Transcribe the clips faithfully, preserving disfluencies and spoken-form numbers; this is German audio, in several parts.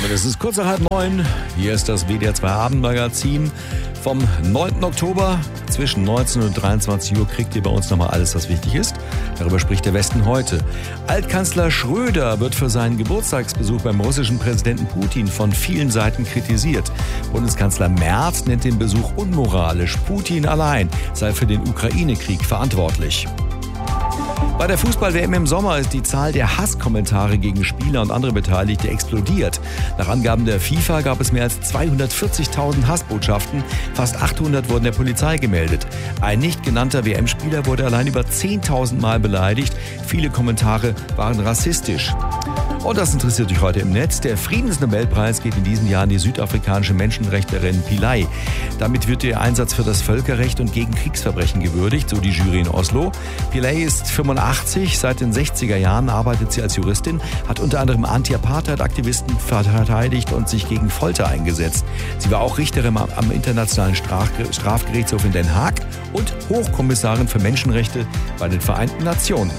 Es ist kurz nach halb neun. Hier ist das W D R zwei Abendmagazin vom neunten Oktober. Zwischen neunzehn und dreiundzwanzig Uhr kriegt ihr bei uns nochmal alles, was wichtig ist. Darüber spricht der Westen heute. Altkanzler Schröder wird für seinen Geburtstagsbesuch beim russischen Präsidenten Putin von vielen Seiten kritisiert. Bundeskanzler Merz nennt den Besuch unmoralisch. Putin allein sei für den Ukraine-Krieg verantwortlich. Bei der Fußball-W M im Sommer ist die Zahl der Hasskommentare gegen Spieler und andere Beteiligte explodiert. Nach Angaben der FIFA gab es mehr als zweihundertvierzigtausend Hassbotschaften. Fast achthundert wurden der Polizei gemeldet. Ein nicht genannter W M-Spieler wurde allein über zehntausend Mal beleidigt. Viele Kommentare waren rassistisch. Und das interessiert euch heute im Netz. Der Friedensnobelpreis geht in diesem Jahr an die südafrikanische Menschenrechtlerin Pillay. Damit wird ihr Einsatz für das Völkerrecht und gegen Kriegsverbrechen gewürdigt, so die Jury in Oslo. Pillay ist fünfundachtzig, seit den sechziger Jahren arbeitet sie als Juristin, hat unter anderem Anti-Apartheid-Aktivisten verteidigt und sich gegen Folter eingesetzt. Sie war auch Richterin am Internationalen Strafgerichtshof in Den Haag und Hochkommissarin für Menschenrechte bei den Vereinten Nationen.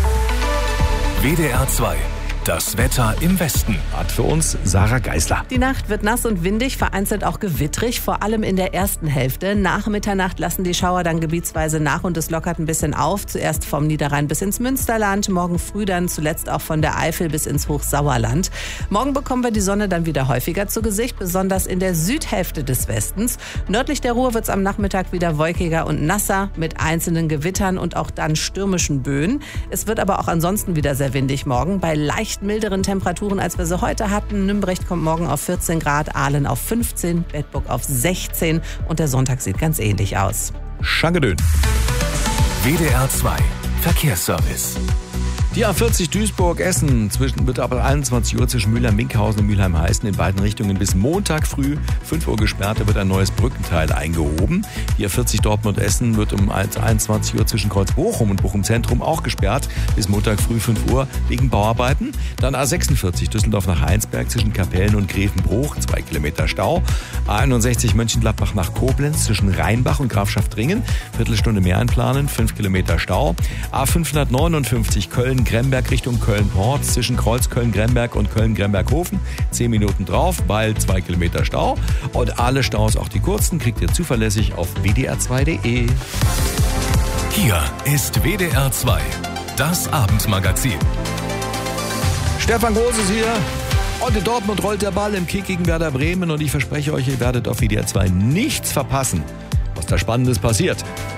W D R zwei. Das Wetter im Westen. Hat für uns Sarah Geisler. Die Nacht wird nass und windig, vereinzelt auch gewittrig, vor allem in der ersten Hälfte. Nach Mitternacht lassen die Schauer dann gebietsweise nach und es lockert ein bisschen auf. Zuerst vom Niederrhein bis ins Münsterland, morgen früh dann zuletzt auch von der Eifel bis ins Hochsauerland. Morgen bekommen wir die Sonne dann wieder häufiger zu Gesicht, besonders in der Südhälfte des Westens. Nördlich der Ruhr wird es am Nachmittag wieder wolkiger und nasser mit einzelnen Gewittern und auch dann stürmischen Böen. Es wird aber auch ansonsten wieder sehr windig morgen bei leicht milderen Temperaturen, als wir sie heute hatten. Nümbrecht kommt morgen auf vierzehn Grad, Aalen auf fünfzehn, Bedburg auf sechzehn und der Sonntag sieht ganz ähnlich aus. Schangedön. W D R zwei Verkehrsservice. Die A vierzig Duisburg-Essen zwischen, wird ab einundzwanzig Uhr zwischen Mülheim-Winkhausen und Mülheim-Heißen in beiden Richtungen bis Montag früh fünf Uhr gesperrt. Da wird ein neues Brückenteil eingehoben. Die A vierzig Dortmund-Essen wird um einundzwanzig Uhr zwischen Kreuz-Bochum und Bochum-Zentrum auch gesperrt bis Montag früh fünf Uhr wegen Bauarbeiten. Dann A sechsundvierzig Düsseldorf nach Heinsberg zwischen Kapellen und Grevenbruch, zwei Kilometer Stau. A einundsechzig Mönchengladbach nach Koblenz zwischen Rheinbach und Grafschaft-Ringen, Viertelstunde mehr einplanen, fünf Kilometer Stau. A fünfhundertneunundfünfzig Köln Gremberg Richtung Köln-Port zwischen Kreuz Köln-Gremberg und Köln-Gremberg-Hofen. zehn Minuten drauf, weil zwei Kilometer Stau. Und alle Staus, auch die kurzen, kriegt ihr zuverlässig auf w d r zwei punkt d e. Hier ist W D R zwei, das Abendmagazin. Stefan Groß ist hier. Und in Dortmund rollt der Ball im Kick gegen Werder Bremen. Und ich verspreche euch, ihr werdet auf W D R zwei nichts verpassen, was da Spannendes passiert.